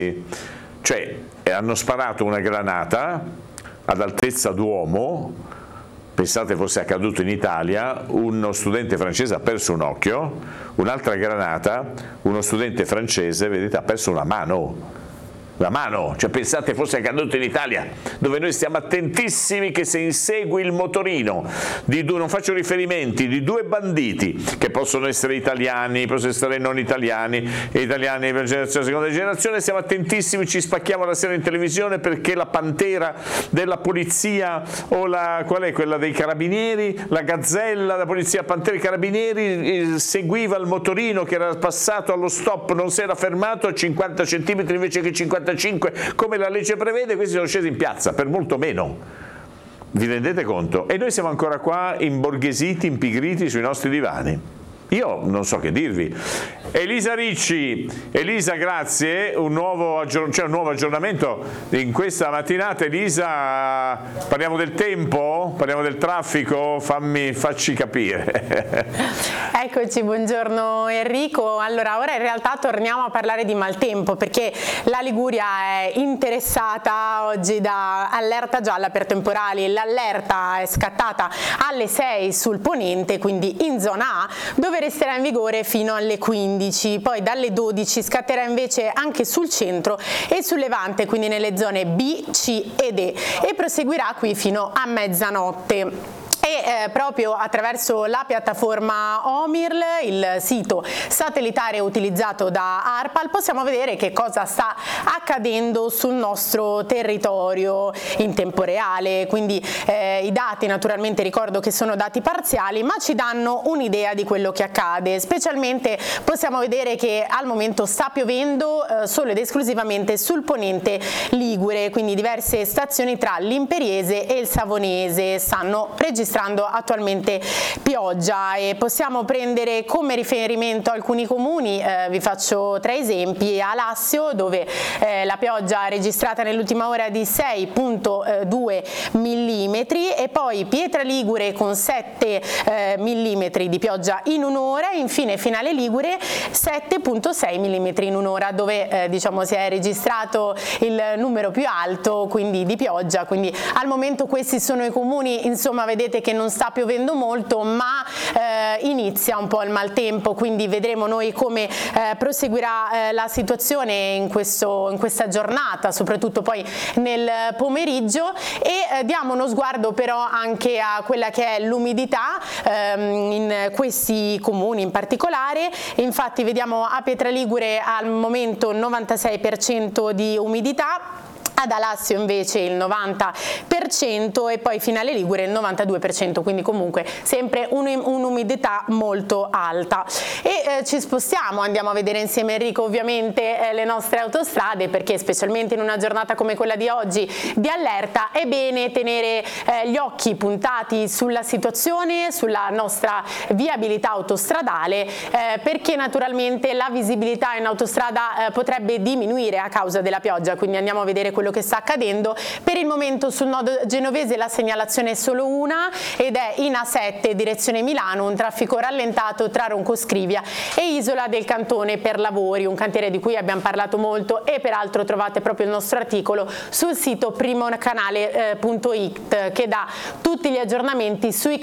Cioè, hanno sparato una granata ad altezza d'uomo, pensate fosse accaduto in Italia, uno studente francese ha perso un occhio, un'altra granata, uno studente francese, vedete, ha perso una mano. La mano, cioè pensate fosse accaduto in Italia, dove noi stiamo attentissimi che se insegui il motorino di due, non faccio riferimenti, di due banditi che possono essere italiani, possono essere non italiani, italiani per generazione, seconda generazione, stiamo attentissimi, ci spacchiamo la sera in televisione perché la Pantera della polizia o qual è quella dei carabinieri, la Gazzella della polizia, Pantera dei carabinieri seguiva il motorino che era passato allo stop, non si era fermato a 50 cm invece che 55 come la legge prevede, questi sono scesi in piazza per molto meno, vi rendete conto? E noi siamo ancora qua imborghesiti, impigriti sui nostri divani. Io non so che dirvi. Elisa Ricci, Elisa grazie, un nuovo aggiornamento in questa mattinata. Elisa, parliamo del tempo? Parliamo del traffico? Facci capire. Eccoci, buongiorno Enrico. Allora, ora in realtà torniamo a parlare di maltempo perché la Liguria è interessata oggi da allerta gialla per temporali. L'allerta è scattata alle 6 sul ponente, quindi in zona A, dove resterà in vigore fino alle 15, poi dalle 12 scatterà invece anche sul centro e sul levante, quindi nelle zone B, C e D, e proseguirà qui fino a mezzanotte. E proprio attraverso la piattaforma OMIRL, il sito satellitare utilizzato da ARPAL, possiamo vedere che cosa sta accadendo sul nostro territorio in tempo reale, quindi i dati naturalmente ricordo che sono dati parziali ma ci danno un'idea di quello che accade, specialmente possiamo vedere che al momento sta piovendo solo ed esclusivamente sul ponente ligure, quindi diverse stazioni tra l'Imperiese e il Savonese stanno registrando attualmente pioggia e possiamo prendere come riferimento alcuni comuni, vi faccio tre esempi: Alassio dove la pioggia registrata nell'ultima ora di 6,2 mm e poi Pietra Ligure con 7 mm di pioggia in un'ora e infine Finale Ligure 7,6 mm in un'ora dove diciamo si è registrato il numero più alto quindi di pioggia, quindi al momento questi sono i comuni, insomma vedete che non sta piovendo molto ma inizia un po' il maltempo, quindi vedremo noi come proseguirà la situazione in questa giornata, soprattutto poi nel pomeriggio, e diamo uno sguardo però anche a quella che è l'umidità in questi comuni in particolare. Infatti vediamo a Pietraligure al momento 96% di umidità, ad Alassio invece il 90% e poi Finale Ligure il 92%, quindi comunque sempre un'umidità molto alta. E ci spostiamo, andiamo a vedere insieme Enrico ovviamente le nostre autostrade, perché specialmente in una giornata come quella di oggi di allerta è bene tenere gli occhi puntati sulla situazione, sulla nostra viabilità autostradale, perché naturalmente la visibilità in autostrada potrebbe diminuire a causa della pioggia, quindi andiamo a vedere quello che sta accadendo. Per il momento sul nodo genovese la segnalazione è solo una ed è in A7 direzione Milano, un traffico rallentato tra Roncoscrivia e Isola del Cantone per lavori, un cantiere di cui abbiamo parlato molto e peraltro trovate proprio il nostro articolo sul sito primocanale.it che dà tutti gli aggiornamenti sui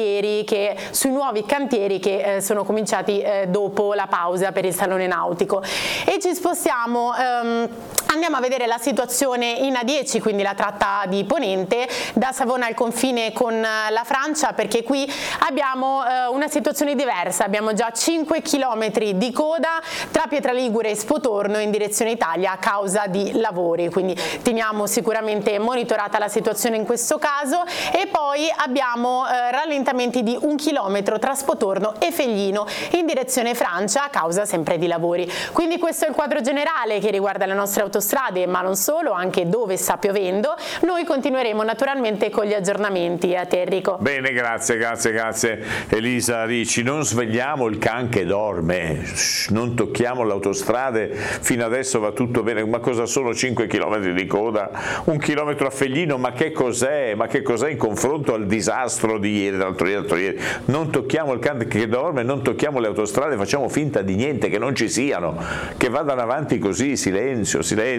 nuovi cantieri che sono cominciati dopo la pausa per il Salone Nautico. E ci spostiamo, andiamo a vedere la situazione in A10, quindi la tratta di Ponente da Savona al confine con la Francia, perché qui abbiamo una situazione diversa, abbiamo già 5 km di coda tra Pietraligure e Spotorno in direzione Italia a causa di lavori, quindi teniamo sicuramente monitorata la situazione in questo caso. E poi abbiamo rallentamenti di 1 chilometro tra Spotorno e Feglino in direzione Francia a causa sempre di lavori. Quindi questo è il quadro generale che riguarda le nostre autostrade, ma non solo, anche dove sta piovendo. Noi continueremo naturalmente con gli aggiornamenti. A te Enrico. Bene, grazie Elisa Ricci. Non svegliamo il can che dorme, non tocchiamo le autostrade, fino adesso va tutto bene, ma cosa sono 5 km di coda, 1 chilometro a Feglino, ma che cos'è in confronto al disastro di ieri, l'altro ieri? Non tocchiamo il can che dorme, non tocchiamo le autostrade, facciamo finta di niente, che non ci siano, che vadano avanti così, silenzio.